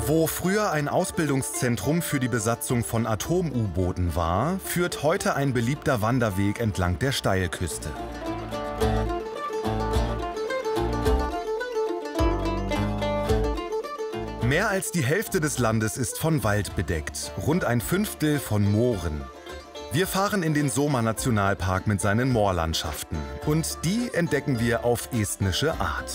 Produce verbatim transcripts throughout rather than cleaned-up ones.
Wo früher ein Ausbildungszentrum für die Besatzung von Atom-U-Booten war, führt heute ein beliebter Wanderweg entlang der Steilküste. Mehr als die Hälfte des Landes ist von Wald bedeckt, rund ein Fünftel von Mooren. Wir fahren in den Soma-Nationalpark mit seinen Moorlandschaften. Und die entdecken wir auf estnische Art.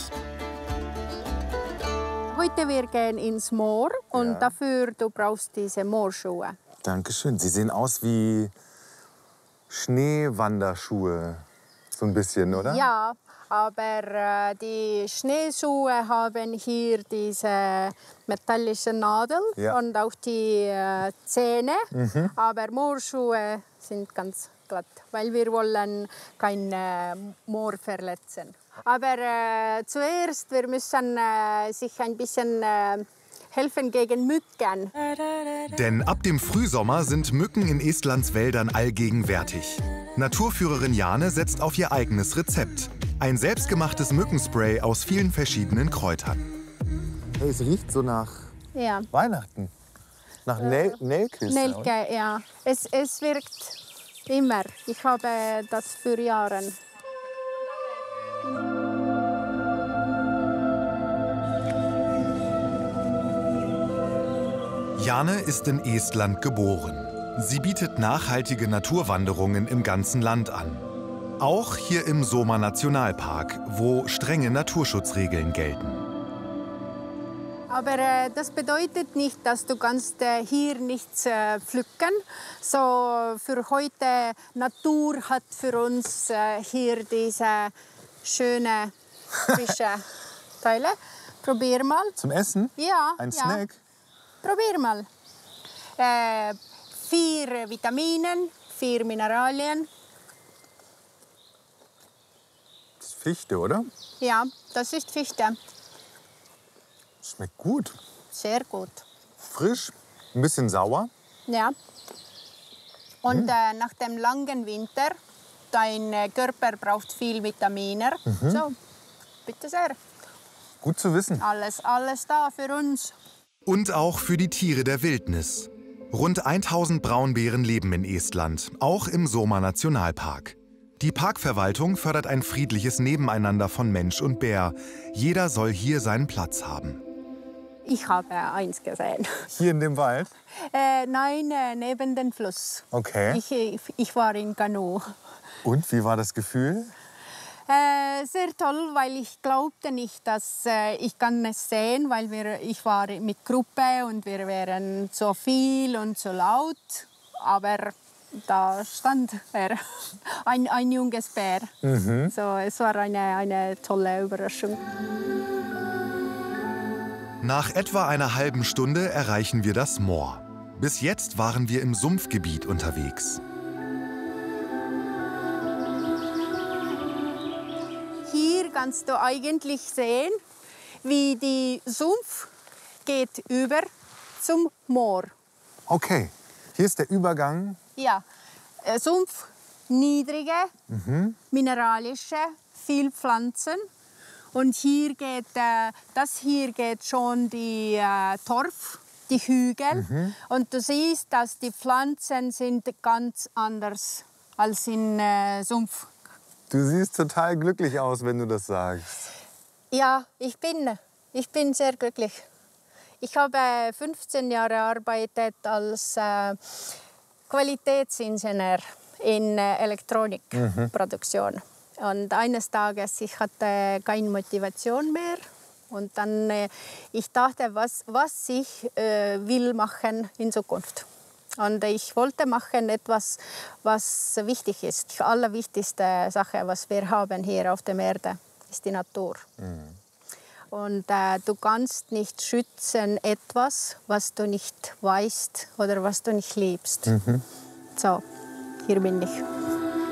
Heute wir gehen ins Moor und Ja. dafür du brauchst diese Moorschuhe. Dankeschön. Sie sehen aus wie Schneewanderschuhe. So ein bisschen, oder? Ja, aber äh, die Schneeschuhe haben hier diese metallische Nadel Ja. und auch die äh, Zähne. Mhm. Aber Moorschuhe sind ganz glatt, weil wir wollen kein äh, Moor verletzen. Aber äh, zuerst wir müssen äh, sich ein bisschen äh, helfen gegen Mücken. Denn ab dem Frühsommer sind Mücken in Estlands Wäldern allgegenwärtig. Naturführerin Jane setzt auf ihr eigenes Rezept. Ein selbstgemachtes Mückenspray aus vielen verschiedenen Kräutern. Hey, es riecht so nach Ja. Weihnachten. Nach Nel Nelkes. oder? Nelke, ja. Es, es wirkt immer. Ich habe das für Jahre. Jane ist in Estland geboren. Sie bietet nachhaltige Naturwanderungen im ganzen Land an. Auch hier im Soma-Nationalpark, wo strenge Naturschutzregeln gelten. Aber äh, das bedeutet nicht, dass du kannst äh, hier nichts äh, pflücken. So für heute Natur hat für uns äh, hier diese schöne frische Teile. Probier mal. Zum Essen? Ja. Ein ja. Snack? Probier mal. Äh, vier Vitaminen, vier Mineralien. Das ist Fichte, oder? Ja, das ist Fichte. Schmeckt gut. Sehr gut. Frisch, ein bisschen sauer. Ja. Und äh, nach dem langen Winter, dein äh, Körper braucht viel Vitamine. So, bitte sehr. Gut zu wissen. Alles, alles da für uns. Und auch für die Tiere der Wildnis. Rund tausend Braunbären leben in Estland, auch im Soma-Nationalpark. Die Parkverwaltung fördert ein friedliches Nebeneinander von Mensch und Bär. Jeder soll hier seinen Platz haben. Ich habe eins gesehen. Hier in dem Wald? Äh, nein, äh, neben dem Fluss. Okay. Ich, ich, ich war in Kanu. Und wie war das Gefühl? Äh, sehr toll, weil ich glaubte nicht, dass äh, ich kann es sehen, weil wir, ich war mit Gruppe und wir wären so viel und so laut. Aber da stand er, ein, ein junges Bär. Mhm. So, es war eine, eine tolle Überraschung. Nach etwa einer halben Stunde erreichen wir das Moor. Bis jetzt waren wir im Sumpfgebiet unterwegs. Hier kannst du eigentlich sehen, wie die Sumpf geht über zum Moor. Okay, hier ist der Übergang. Ja, äh, Sumpf, niedrige, mineralische, viel Pflanzen. Und hier geht, äh, das hier geht schon die äh, Torf, die Hügel. Und du siehst, dass die Pflanzen sind ganz anders als in äh, Sumpf. Du siehst total glücklich aus, wenn du das sagst. Ja, ich bin, ich bin sehr glücklich. Ich habe fünfzehn Jahre gearbeitet als äh, Qualitätsingenieur in äh, Elektronikproduktion. Und eines Tages ich hatte keine Motivation mehr. Und dann äh, ich dachte, was, was ich äh, will machen in Zukunft. Und ich wollte machen etwas, was wichtig ist. Die allerwichtigste Sache, was wir haben hier auf der Erde, ist die Natur. Mhm. Und äh, du kannst nicht schützen etwas, was du nicht weißt oder was du nicht liebst. Mhm. So, hier bin ich.